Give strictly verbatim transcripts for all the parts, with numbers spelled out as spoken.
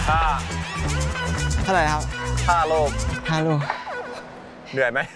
ห้าเท่าไหร่ครับห้าลูกห้าลูกเหนื่อยไหม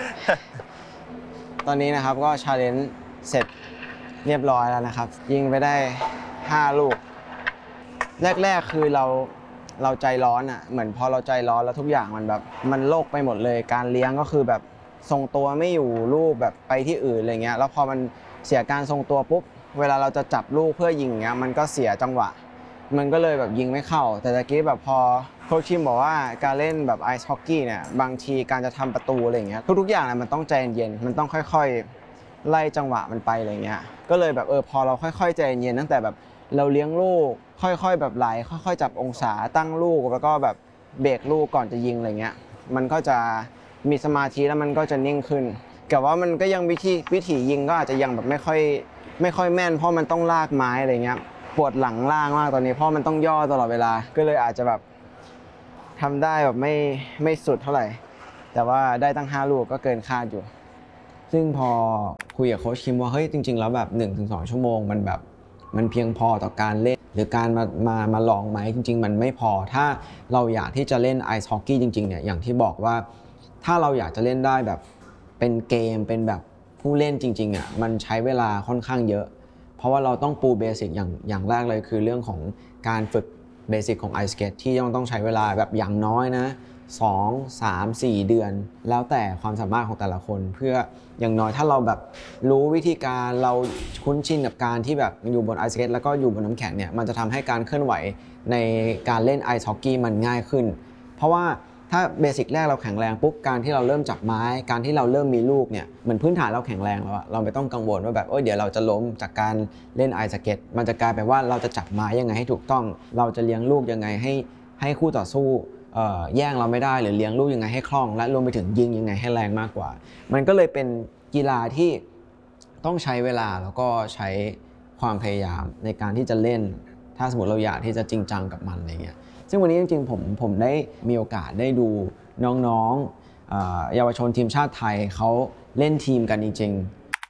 ตอนนี้นะครับก็ชาเลนจ์เสร็จเรียบร้อยแล้วนะครับยิงไปได้ห้าลูกแรกๆคือเราเราใจร้อนอ่ะเหมือนพอเราใจร้อนแล้วทุกอย่างมันแบบมันโลกไปหมดเลยการเลี้ยงก็คือแบบทรงตัวไม่อยู่ลูกแบบไปที่อื่นอะไรเงี้ยแล้วพอมันเสียการทรงตัวปุ๊บเวลาเราจะจับลูกเพื่อยิงเงี้ยมันก็เสียจังหวะมันก็เลยแบบยิงไม่เข้าแต่ตะกี้แบบพอโค้ชทีมบอกว่าการเล่นแบบไอซ์ฮอกกี้เนี่ยบางทีการจะทำประตูอะไรเงี้ยทุกๆอย่างนะมันต้องใจเย็นมันต้องค่อยๆไล่จังหวะมันไปอะไรเงี้ยก็เลยแบบเออพอเราค่อยๆใจเย็นตั้งแต่แบบเราเลี้ยงลูกค่อยๆแบบไหลค่อยๆจับองศาตั้งลูกแล้วก็แบบเบรกลูกก่อนจะยิงอะไรเงี้ยมันก็จะมีสมาธิแล้วมันก็จะนิ่งขึ้นแต่ว่ามันก็ยังวิธีวิธียิงก็อาจจะยังแบบไม่ค่อยไม่ค่อยแม่นเพราะมันต้องลากไม้อะไรเงี้ยปวดหลังล่างมากตอนนี้เพราะมันต้องย่อตลอดเวลาก็เลยอาจจะแบบทำได้แบบไม่ไม่สุดเท่าไหร่แต่ว่าได้ตั้งห้าลูกก็เกินคาดอยู่ซึ่งพอคุยกับโค้ชคิมว่าเฮ้ยจริงๆแล้วแบบ หนึ่งถึงสอง ชั่วโมงมันแบบมันเพียงพอต่อการเล่นหรือการมามามาลองไหมจริงๆมันไม่พอถ้าเราอยากที่จะเล่นไอซ์ฮอกกี้จริงๆเนี่ยอย่างที่บอกว่าถ้าเราอยากจะเล่นได้แบบเป็นเกมเป็นแบบผู้เล่นจริงๆอ่ะมันใช้เวลาค่อนข้างเยอะเพราะว่าเราต้องปูเบสิกอย่างอย่างแรกเลยคือเรื่องของการฝึกเบสิกของไอสเกตที่ต้องต้องใช้เวลาแบบอย่างน้อยนะสอง สาม สี่ เดือนแล้วแต่ความสามารถของแต่ละคนเพื่ออย่างน้อยถ้าเราแบบรู้วิธีการเราคุ้นชินกับการที่แบบอยู่บนไอสเกตแล้วก็อยู่บนน้ำแข็งเนี่ยมันจะทำให้การเคลื่อนไหวในการเล่นไอซ์ฮอกกี้มันง่ายขึ้นเพราะว่าถ้าเบสิกแรกเราแข็งแรงปุ๊บการที่เราเริ่มจับไม้การที่เราเริ่มมีลูกเนี่ยเหมือนพื้นฐานเราแข็งแรงแล้วเราไม่ต้องกังวลว่าแบบเออเดี๋ยวเราจะล้มจากการเล่นไอซ์สเก็ตมันจะกลายเป็นว่าเราจะจับไม้ยังไงให้ถูกต้องเราจะเลี้ยงลูกยังไงให้ให้คู่ต่อสู้แย่งเราไม่ได้หรือเลี้ยงลูกยังไงให้คล่องและรวมไปถึงยิงยังไงให้แรงมากกว่ามันก็เลยเป็นกีฬาที่ต้องใช้เวลาแล้วก็ใช้ความพยายามในการที่จะเล่นถ้าสมมติเราอยากที่จะจริงจังกับมันอะไรเงี้ยซึ่งวันนี้จริงๆผมผมได้มีโอกาสได้ดูน้องๆเยาวชนทีมชาติไทยเขาเล่นทีมกันจริงๆ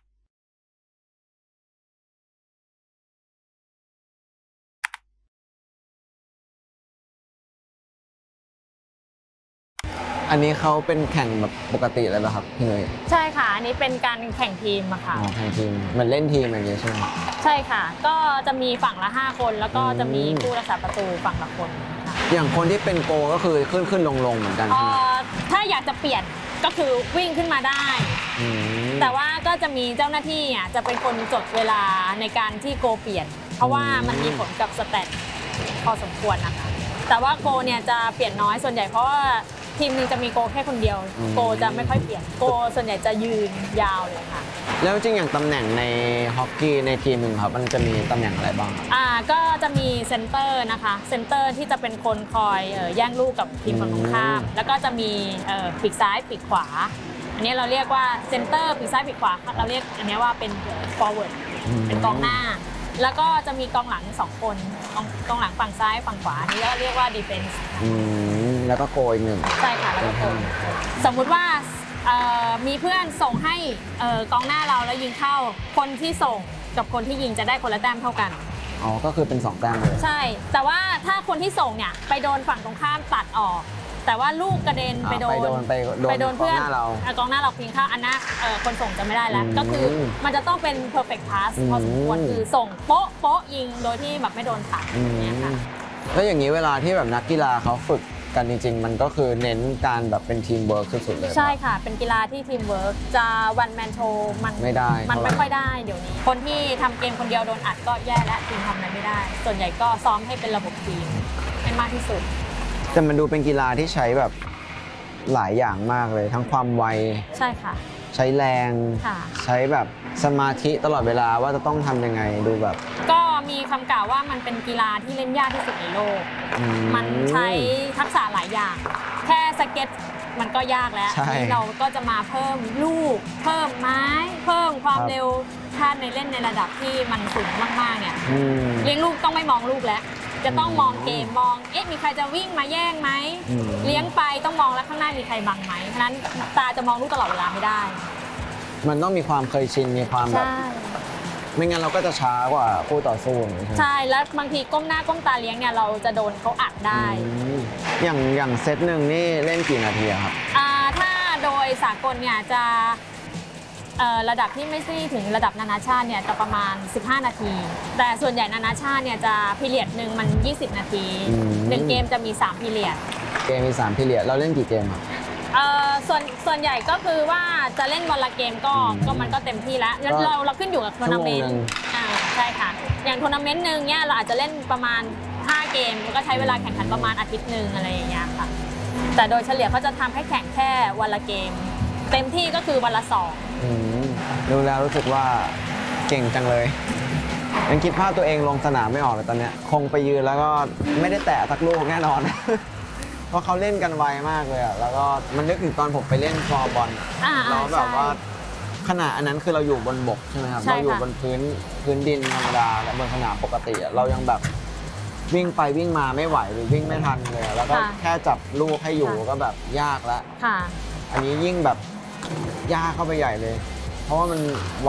อันนี้เขาเป็นแข่งแบบปกติเลยป่ะครับพี่เนยใช่ค่ะอันนี้เป็นการแข่งทีมอะค่ะอ๋อแข่งทีมมันเล่นทีมอย่างเงี้ยใช่ไหมใช่ค่ะก็จะมีฝั่งละห้าคนแล้วก็จะมีผู้รักษาประตูฝั่งละคนค่ะอย่างคนที่เป็นโกก็คือขึ้นขึ้นลงลงเหมือนกันใช่ไหมถ้าอยากจะเปลี่ยนก็คือวิ่งขึ้นมาได้แต่ว่าก็จะมีเจ้าหน้าที่อ่ะจะเป็นคนจดเวลาในการที่โกเปลี่ยนเพราะว่ามันมีผลกับสแตทพอสมควรนะคะแต่ว่าโกเนี่ยจะเปลี่ยนน้อยส่วนใหญ่เพราะว่าทีมนึงจะมีโกแค่คนเดียวโกจะไม่ค่อยเปลี่ยนโกส่วนใหญ่จะยืนยาวเลยค่ะแล้วจริงอย่างตำแหน่งในฮอกกี้ในทีมหนึ่งครับมันจะมีตำแหน่งอะไรบ้างอ่าก็จะมีเซนเตอร์นะคะเซนเตอร์ที่จะเป็นคนคอยแย่งลูกกับทีมฝั่งตรงข้ามแล้วก็จะมีปีกซ้ายปีกขวาอันนี้เราเรียกว่าเซนเตอร์ปีกซ้ายปีกขวาเราเรียกอันนี้ว่าเป็นฟอร์เวิร์ดเป็นกองหน้าแล้วก็จะมีกองหลังสองคนกองกองหลังฝั่งซ้ายฝั่งขวาอันนี้ก็เรียกว่าดีเฟนส์แล้วก็โกอีกหนึ่งใช่ค่ะแล้วก็โกสมมุติว่ามีเพื่อนส่งให้กองหน้าเราแล้วยิงเข้าคนที่ส่งกับคนที่ยิงจะได้คนละแต้มเท่ากันอ๋อก็คือเป็นสองแต้มเลยใช่แต่ว่าถ้าคนที่ส่งเนี่ยไปโดนฝั่งตรงข้ามตัดออกแต่ว่าลูกกระเด็นไปโดนไปโดนเพื่อนกองหน้าเราพิงเข้าอันนั้นคนส่งจะไม่ได้แล้วก็คือมันจะต้องเป็น perfect pass พอสมควรคือส่งโป๊ะโป๊ะยิงโดยที่แบบไม่โดนตัดอย่างเงี้ยค่ะแล้วอย่างนี้เวลาที่แบบนักกีฬาเขาฝึกกันจริงๆมันก็คือเน้นการแบบเป็นทีมเวิร์กสุดๆเลยใช่ค่ะเป็นกีฬาที่ทีมเวิร์กจะวันแมนโชว์มันไม่ได้มันไม่ค่อยได้เดี๋ยวนี้คนที่ทำเกมคนเดียวโดนอัดก็แย่และทีมทำอะไรไม่ได้ส่วนใหญ่ก็ซ้อมให้เป็นระบบทีมให้มากที่สุดแต่มันดูเป็นกีฬาที่ใช้แบบหลายอย่างมากเลยทั้งความไวใช่ค่ะใช้แรงใช้แบบสมาธิตลอดเวลาว่าจะต้องทำยังไงดูแบบก็มีคำกล่าวว่ามันเป็นกีฬาที่เล่นยากที่สุดในโลกมันใช้ทักษะหลายอย่างแค่สเก็ตมันก็ยากแล้วที่เราก็จะมาเพิ่มลูกเพิ่มไม้เพิ่มความเร็วถ้าในเล่นในระดับที่มันสูงมากๆเนี่ยเลี้ยงลูกต้องไม่มองลูกแล้วจะต้องมองเกมมองเอ๊ะมีใครจะวิ่งมาแย่งไหมเลี้ยงไปต้องมองแล้วข้างหน้ามีใครบังไหมฉะนั้นตาจะมองลูกตลอดเวลาไม่ได้มันต้องมีความเคยชินมีความแบบไม่งั้นเราก็จะช้ากว่าคู่ต่อสู้อย่างนี้ใช่ไหมใช่แล้วบางทีก้มหน้าก้มตาเลี้ยงเนี่ยเราจะโดนเขาอัดได้อืมอย่างอย่างเซตหนึ่งนี่เล่นกี่นาทีอะครับอ่าถ้าโดยสากลเนี่ยจะเอ่อระดับที่ไม่ใช่ถึงระดับนานาชาติเนี่ยจะประมาณสิบห้านาที แต่ส่วนใหญ่นานาชาติเนี่ยจะพีเรียดหนึ่งมันยี่สิบนาทีอืมหนึ่งเกมจะมีสามพีเรียดเกมมีสามพีเรียดเราเล่นกี่เกมครับเอ่อส่วนส่วนใหญ่ก็คือว่าจะเล่นวันละเกมก็อืมก็มันก็เต็มที่แล้วงั้นก็เราเราขึ้นอยู่กับทัวร์นาเมนชั่วโมงหนึ่ต์งอ่าใช่ค่ะ อย่างทัวร์นาเมนต์หนึ่งเนี่ยเราอาจจะเล่นประมาณห้าเกมก็ใช้เวลาแข่งขันประมาณอาทิตย์หนึ่งอะไรอย่างเงี้ยค่ะแต่โดยเฉลี่ยเขาจะทำให้แข่งแค่วันละเกม เต็มที่ก็คือวันละสองอืมดูแล้วรู้สึกว่าเก่งจังเลยยังคิดภาพตัวเองลงสนามไม่ออกเลยตอนเนี้ยคงไปยืนแล้วก็ไม่ได้แตะสักลูกแน่นอน เพราะเขาเล่นกันไวมากเลยอะแล้วก็มันนึกถึงตอนผมไปเล่นฟอร์บอลอ่าแล้วแบบใช่ว่าขณะอันนั้นคือเราอยู่บนบกใช่ไหมครับใช่เราอยู่ค่ะบนพื้นพื้นดินธรรมดาและบนสนามปกติอะเรายังแบบวิ่งไปวิ่งมาไม่ไหวหรือวิ่งไม่ทันเลยอะแล้วก็แค่จับลูกให้อยู่ก็แบบยากแล้วค่ะอันนี้ยิ่งแบบยากเข้าไปใหญ่เลย เพราะว่ามันไว